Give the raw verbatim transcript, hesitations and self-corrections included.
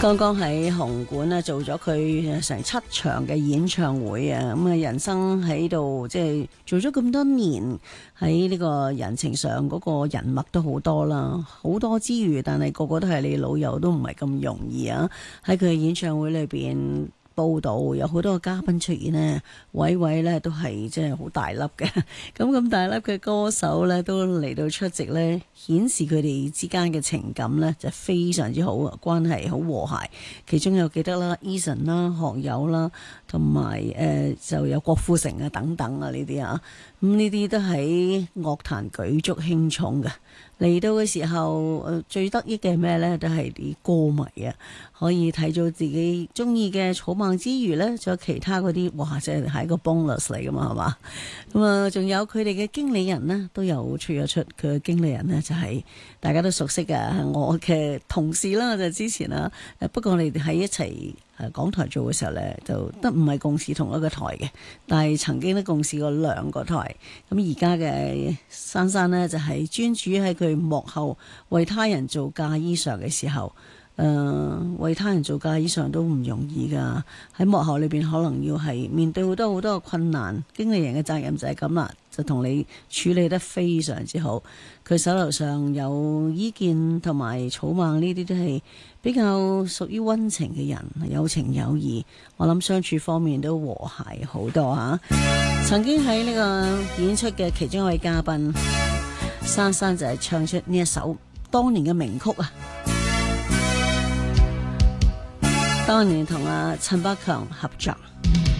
剛剛喺紅館咧做咗佢成七場嘅演唱會啊！咁啊，人生喺度即係做咗咁多年，喺呢個人情上嗰個人脈都好多啦，好多之餘，但係個個都係你老友，都唔係咁容易啊！喺佢嘅演唱會裏邊報道有好多個嘉賓出現呢，位位呢都係即係好大粒嘅，咁咁大粒嘅歌手呢都嚟到出席呢，顯示佢哋之間嘅情感呢就非常之好，關係好和諧。其中有記得啦 Eason 啦、學友啦，同埋誒就有郭富城啊等等啊呢啲啊，咁呢啲都喺樂壇舉足輕重嘅。嚟到嘅時候，最得益嘅係咩呢？都係啲歌迷啊，可以睇到自己中意嘅草蜢之餘呢，仲有其他嗰啲，哇！即係係一個 bonus 嚟噶嘛，係嘛？咁啊，仲有佢哋嘅經理人呢，都有出咗出。佢嘅經理人呢，就係、是、大家都熟悉嘅，我嘅同事啦，就之前啦。不過我哋喺一齊誒港台做嘅時候呢，就得唔係共事同一個台嘅，但係曾經都共事過兩個台。咁而家嘅珊珊呢，就係、是、專注喺佢幕後為他人做嫁衣裳嘅時候，誒、呃、為他人做嫁衣裳都唔容易噶。喺幕後裏邊可能要係面對好多好多嘅困難，經理人嘅責任就係咁啦，就同你處理得非常之好。佢手頭上有意見同埋草蜢呢啲都係比較屬於溫情嘅人，有情有義，我諗相處方面都和諧好多吓。曾經喺呢個演出嘅其中一位嘉賓珊珊就係唱出呢一首當年嘅名曲啊，當年同阿陳百強合作。